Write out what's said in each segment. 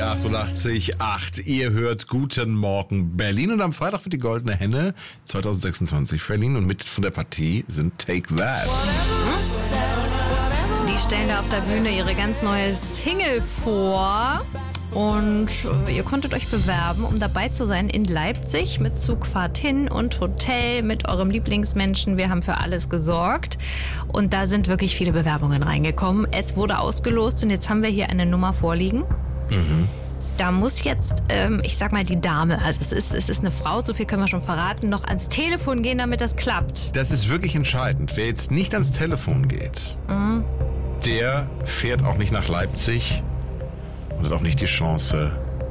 88,8. Ihr hört Guten Morgen Berlin und am Freitag wird die Goldene Henne 2026 verliehen und mit von der Partie sind Take That. Die stellen da auf der Bühne ihre ganz neue Single vor. Und ihr konntet euch bewerben, um dabei zu sein in Leipzig mit Zugfahrt hin und Hotel mit eurem Lieblingsmenschen. Wir haben für alles gesorgt. Und da sind wirklich viele Bewerbungen reingekommen. Es wurde ausgelost und jetzt haben wir hier eine Nummer vorliegen. Da muss jetzt, ich sag mal, die Dame, also es ist eine Frau, so viel können wir schon verraten, noch ans Telefon gehen, damit das klappt. Das ist wirklich entscheidend. Wer jetzt nicht ans Telefon geht, der fährt auch nicht nach Leipzig und hat auch nicht die Chance,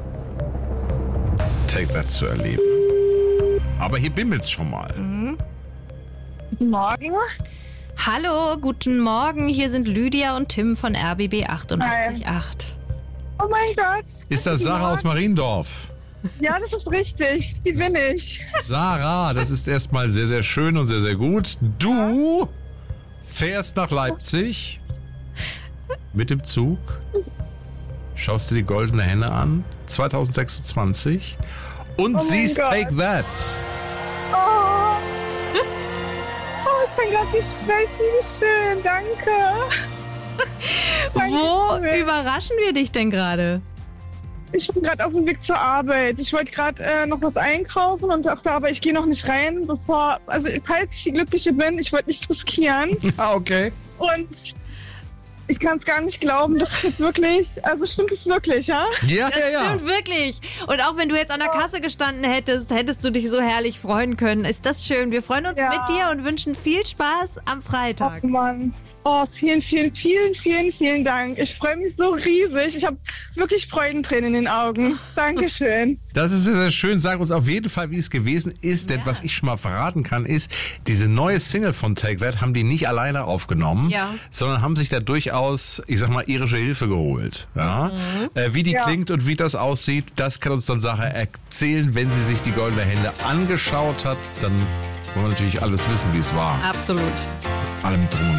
Take That zu erleben. Aber hier bimmelt's schon mal. Guten Morgen. Hallo, guten Morgen. Hier sind Lydia und Tim von RBB 88.8. Oh mein Gott. Ist das Sarah aus Mariendorf? Ja, das ist richtig. Die bin ich. Sarah, das ist erstmal sehr, sehr schön und sehr, sehr gut. Du fährst nach Leipzig mit dem Zug, schaust dir die Goldene Henne an, 2026, und siehst Gott. Take That. Oh, ich kann gerade nicht sprechen. Wie schön. Danke. Wo Danke. überraschen wir dich denn gerade? Ich bin gerade auf dem Weg zur Arbeit. Ich wollte gerade noch was einkaufen und dachte aber, ich gehe noch nicht rein, falls ich die Glückliche bin, ich wollte nichts riskieren. Ah, okay. Und ich kann es gar nicht glauben, das ist wirklich, also stimmt es wirklich, ja? Ja, Das stimmt wirklich. Und auch wenn du jetzt an der Kasse gestanden hättest, hättest du dich so herrlich freuen können. Ist das schön. Wir freuen uns Ja. mit dir und wünschen viel Spaß am Freitag. Oh Mann. Oh, vielen, vielen, vielen, vielen, vielen Dank. Ich freue mich so riesig. Ich habe wirklich Freudentränen in den Augen. Dankeschön. Das ist sehr, sehr schön. Sag uns auf jeden Fall, wie es gewesen ist. Denn was ich schon mal verraten kann, ist, diese neue Single von Take That haben die nicht alleine aufgenommen, sondern haben sich da durchaus, ich sag mal, irische Hilfe geholt. Ja? Wie die klingt und wie das aussieht, das kann uns dann Sarah erzählen, wenn sie sich die Goldene Henne angeschaut hat. Dann wollen wir natürlich alles wissen, wie es war. Absolut. Allem drum und